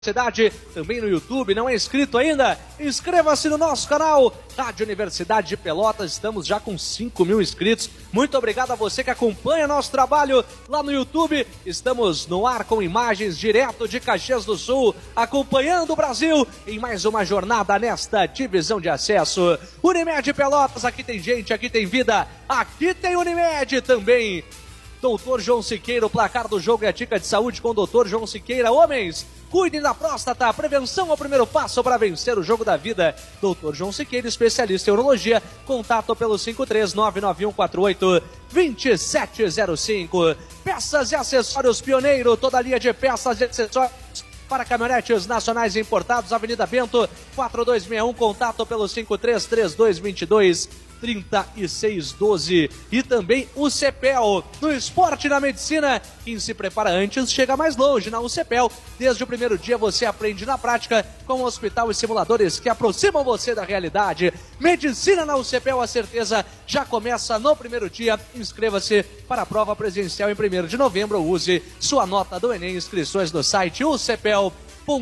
Universidade, também no YouTube, não é inscrito ainda? Inscreva-se no nosso canal, Rádio Universidade de Pelotas, estamos já com 5.000 inscritos. Muito obrigado a você que acompanha nosso trabalho lá no YouTube. Estamos no ar com imagens direto de Caxias do Sul, acompanhando o Brasil em mais uma jornada nesta divisão de acesso. Unimed Pelotas, aqui tem gente, aqui tem vida, aqui tem Unimed também. Doutor João Siqueira, o placar do jogo e a dica de saúde com o Doutor João Siqueira. Homens, cuidem da próstata, a prevenção é o primeiro passo para vencer o jogo da vida. Doutor João Siqueira, especialista em urologia, contato pelo 53991482705. Peças e acessórios Pioneiro, toda a linha de peças e acessórios para caminhonetes nacionais importados, Avenida Bento, 4261, contato pelo 5332223612. E também o CEPEL, no esporte e na medicina, quem se prepara antes chega mais longe. Na UCEPEL, desde o primeiro dia você aprende na prática com um hospital e simuladores que aproximam você da realidade. Medicina na UCEPEL, a certeza já começa no primeiro dia. Inscreva-se para a prova presencial em 1º de novembro. Use sua nota do Enem. Inscrições no site ucepel.edu.br.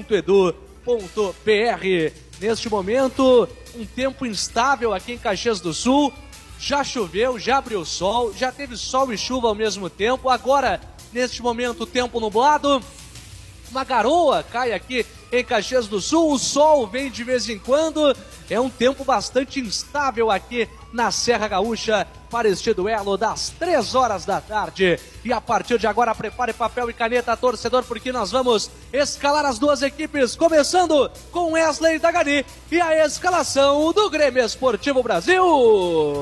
Neste momento, um tempo instável aqui em Caxias do Sul. Já choveu, já abriu sol, já teve sol e chuva ao mesmo tempo. Agora, neste momento, tempo nublado. Uma garoa cai aqui em Caxias do Sul, o sol vem de vez em quando. É um tempo bastante instável aqui na Serra Gaúcha para este duelo das 3 horas da tarde. E a partir de agora, prepare papel e caneta, torcedor, porque nós vamos escalar as duas equipes, começando com Wesley Dagani e a escalação do Grêmio Esportivo Brasil.